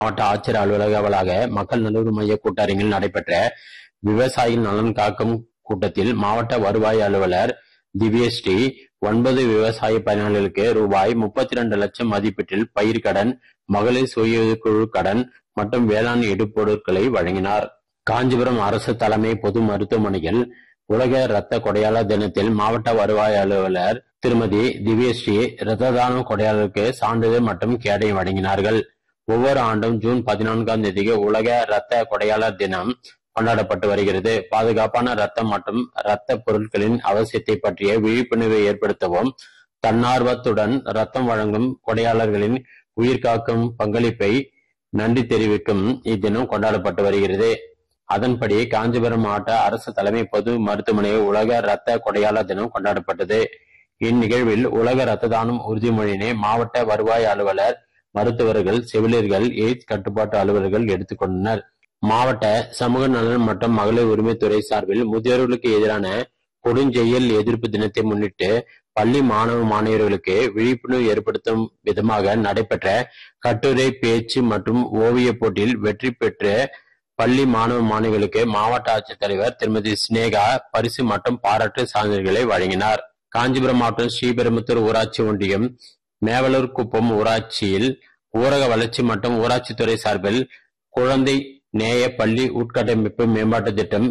மாவட்ட ஆட்சியர் அலுவலக வளாக மக்கள் நல்லுறவு மைய கூட்டரங்கில் நடைபெற்ற விவசாயிகள் நலன் காக்கும் கூட்டத்தில் மாவட்ட வருவாய் அலுவலர் திவ்யஸ்ரீ 9 விவசாய பயனாளிகளுக்கு ரூபாய் 32 லட்சம் மதிப்பீட்டில் பயிர்க்கடன், மகளிர் சுய குழு கடன் மற்றும் வேளாண் இடுபொருட்களை வழங்கினார். காஞ்சிபுரம் அரசு தலைமை பொது மருத்துவமனையில் உலக இரத்த கொடையாளர் தினத்தில் மாவட்ட வருவாய் அலுவலர் திருமதி திவ்யஸ்ரீ இரத்த தானம் கொடையாளருக்கு சான்றிதழ் மற்றும் கேடயம் வழங்கினார்கள். ஒவ்வொரு ஆண்டும் ஜூன் 14ஆம் தேதிக்கு உலக இரத்த கொடையாளர் தினம் கொண்டாடப்பட்டு வருகிறது. பாதுகாப்பான இரத்தம் மற்றும் இரத்த பொருட்களின் அவசியத்தை பற்றிய விழிப்புணர்வை ஏற்படுத்தவும், தன்னார்வத்துடன் இரத்தம் வழங்கும் கொடையாளர்களின் உயிர்காக்கும் பங்களிப்பை நன்றி தெரிவிக்கும் இத்தினம் கொண்டாடப்பட்டு வருகிறது. அதன்படி காஞ்சிபுரம் மாவட்ட அரசு தலைமை பொது மருத்துவமனையில் உலக இரத்த கொடையாளர் தினம் கொண்டாடப்பட்டது. இந்நிகழ்வில் உலக இரத்த தானம் உறுதிமொழியினை மாவட்ட வருவாய் அலுவலர், மருத்துவர்கள், செவிலியர்கள், எய்ட்ஸ் கட்டுப்பாட்டு அலுவலர்கள் எடுத்துக்கொண்டனர். மாவட்ட சமூக நலன் மற்றும் மகளிர் உரிமைத்துறை சார்பில் முதியோர்களுக்கு எதிரான கொடுஞ்செயல் எதிர்ப்பு தினத்தை முன்னிட்டு பள்ளி மாணவ மாணவியர்களுக்கு விழிப்புணர்வு ஏற்படுத்தும் விதமாக நடைபெற்ற கட்டுரை, பேச்சு மற்றும் ஓவிய போட்டியில் வெற்றி பெற்ற பள்ளி மாணவ மாணவிகளுக்கு மாவட்ட ஆட்சித்தலைவர் திருமதி சினேகா பரிசு மற்றும் பாராட்டு சான்றிதழ்களை வழங்கினார். காஞ்சிபுரம் மாவட்டம் ஸ்ரீபெரும்புத்தூர் ஊராட்சி ஒன்றியம் மேவலூர் குப்பம் ஊராட்சியில் ஊரக வளர்ச்சி மற்றும் ஊராட்சித்துறை சார்பில் குழந்தை நேய பள்ளி உட்கட்டமைப்பு மேம்பாட்டு திட்டம்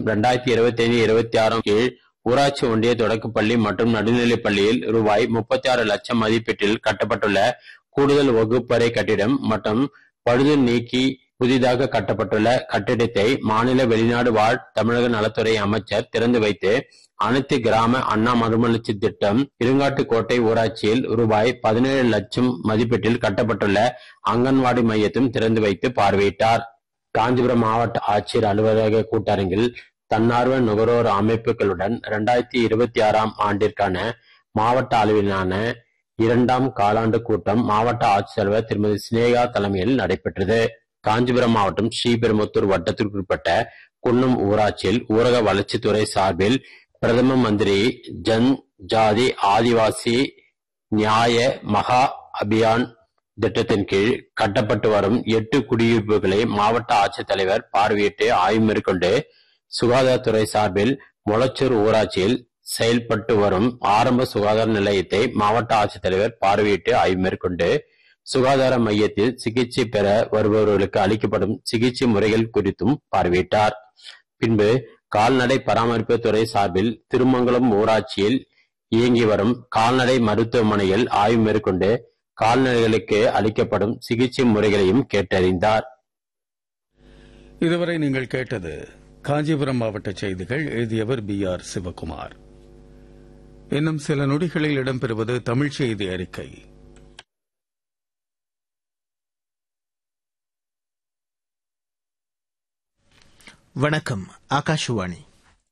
2025-26 கீழ் ஊராட்சி ஒன்றிய தொடக்கப்பள்ளி மற்றும் நடுநிலைப் பள்ளியில் ரூபாய் 36 லட்சம் மதிப்பீட்டில் கட்டப்பட்டுள்ள கூடுதல் வகுப்பறை கட்டிடம் மற்றும் பழுது நீக்கி புதிதாக கட்டப்பட்டுள்ள கட்டிடத்தை மாநில வெளிநாடு வாழ் தமிழக நலத்துறை அமைச்சர் திறந்து வைத்து, அனைத்து கிராம அண்ணா மறுமலர்ச்சி திட்டம் இருங்காட்டுக்கோட்டை ஊராட்சியில் ரூபாய் 17 லட்சம் மதிப்பீட்டில் கட்டப்பட்டுள்ள அங்கன்வாடி மையத்தையும் திறந்து வைத்து பார்வையிட்டார். காஞ்சிபுரம் மாவட்ட ஆட்சியர் அலுவலக கூட்டரங்கில் தன்னார்வ நுகர்வோர் அமைப்புகளுடன் 2026ஆம் ஆண்டிற்கான மாவட்ட அளவிலான 2ஆம் காலாண்டு கூட்டம் மாவட்ட ஆட்சித்தலைவர் திருமதி சினேகா தலைமையில் நடைபெற்றது. காஞ்சிபுரம் மாவட்டம் ஸ்ரீபெரும்புத்தூர் வட்டத்திற்குட்பட்ட குன்னம் ஊராட்சியில் ஊரக வளர்ச்சித்துறை சார்பில் பிரதம மந்திரி ஜன் ஜாதி ஆதிவாசி நியாய மகா அபியான் திட்டத்தின் கீழ் கட்டப்பட்டு வரும் 8 குடியிருப்புகளை மாவட்ட ஆட்சித்தலைவர் பார்வையிட்டு ஆய்வு மேற்கொண்டு, சுகாதாரத்துறை சார்பில் மொளச்சூர் ஊராட்சியில் செயல்பட்டு வரும் ஆரம்ப சுகாதார நிலையத்தை மாவட்ட ஆட்சித்தலைவர் பார்வையிட்டு ஆய்வு மேற்கொண்டு, சுகாதார மையத்தில் சிகிச்சை பெற வருபவர்களுக்கு அளிக்கப்படும் சிகிச்சை முறைகள் குறித்தும் பார்வையிட்டார். பின்பு கால்நடை பராமரிப்பு துறை சார்பில் திருமங்கலம் ஊராட்சியில் இயங்கி வரும் கால்நடை மருத்துவமனையில் ஆய்வு மேற்கொண்டு கால்நடைகளுக்கு அளிக்கப்படும் சிகிச்சை முறைகளையும் கேட்டறிந்தார். இதுவரை நீங்கள் கேட்டது காஞ்சிபுரம் மாவட்ட செய்திகள். எழுதியவர் BR சிவகுமார். இன்னும் சில நொடிகளில் இடம்பெறுவது தமிழ் செய்தி அறிக்கை. வணக்கம். ஆகாஷவாணி.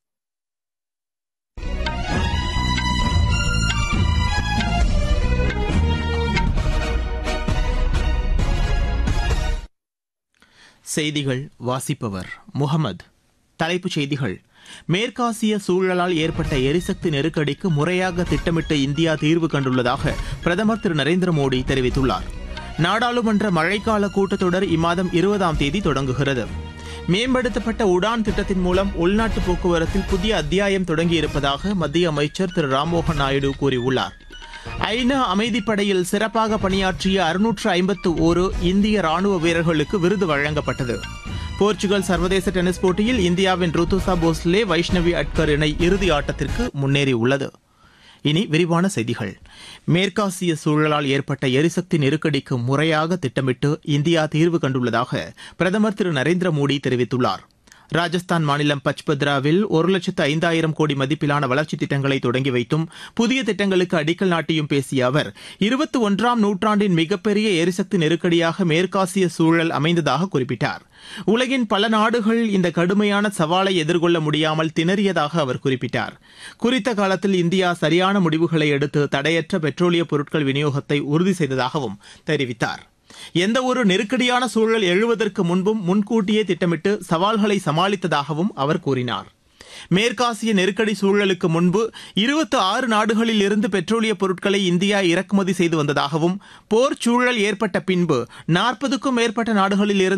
செய்திகள் வாசிப்பவர் முகமது. தலைப்புச் செய்திகள். மேற்காசிய சூழலால் ஏற்பட்ட எரிசக்தி நெருக்கடிக்கு முறையாக திட்டமிட்டு இந்தியா தீர்வு கண்டுள்ளதாக பிரதமர் திரு நரேந்திர மோடி தெரிவித்துள்ளார். நாடாளுமன்ற மழைக்கால கூட்டத்தொடர் இம்மாதம் 20ஆம் தேதி தொடங்குகிறது. மேம்படுத்தப்பட்ட உடான் திட்டத்தின் மூலம் உள்நாட்டு போக்குவரத்தில் புதிய அத்தியாயம் தொடங்கியிருப்பதாக மத்திய அமைச்சர் திரு ராம்மோகன் நாயுடு கூறியுள்ளார். ஐநா அமைதிப்படையில் சிறப்பாக பணியாற்றிய 651 இந்திய ராணுவ வீரர்களுக்கு விருது வழங்கப்பட்டது. போர்ச்சுகல் சர்வதேச டென்னிஸ் போட்டியில் இந்தியாவின் ருத்துசா போஸ்லே, வைஷ்ணவி அட்கர் இணை இறுதி ஆட்டத்திற்கு முன்னேறியுள்ளது. இனி விரிவான செய்திகள். மேற்காசிய சூழலால் ஏற்பட்ட எரிசக்தி நெருக்கடிக்கு முறையாக திட்டமிட்டு இந்தியா தீர்வு கண்டுள்ளதாக பிரதமர் திரு நரேந்திர மோடி தெரிவித்துள்ளார். ராஜஸ்தான் மாநிலம் பச்பத்ராவில் 1,05,000 கோடி மதிப்பிலான வளர்ச்சித் திட்டங்களை தொடங்கி வைத்தும் புதிய திட்டங்களுக்கு அடிக்கல் நாட்டியும் பேசிய அவர், 21ஆம் நூற்றாண்டின் மிகப்பெரிய எரிசக்தி நெருக்கடியாக மேற்காசிய சூழல் அமைந்ததாக குறிப்பிட்டார். உலகின் பல நாடுகள் இந்த கடுமையான சவாலை எதிர்கொள்ள முடியாமல் திணறியதாக அவர் குறிப்பிட்டார். குறித்த காலத்தில் இந்தியா சரியான முடிவுகளை எடுத்து தடையற்ற பெட்ரோலிய பொருட்கள் விநியோகத்தை உறுதி செய்ததாகவும் தெரிவித்தார். எந்தவொரு நெருக்கடியான சூழல் எழுவதற்கு முன்பும் முன்கூட்டியே திட்டமிட்டு சவால்களை சமாளித்ததாகவும் அவர் கூறினார். மேற்காசிய நெருக்கடி சூழலுக்கு முன்பு 26 நாடுகளில் இருந்து பெட்ரோலிய பொருட்களை இந்தியா இறக்குமதி செய்து வந்ததாகவும் போர் சூழல் ஏற்பட்ட பின்பு 40க்கும் மேற்பட்ட நாடுகளில் இருந்து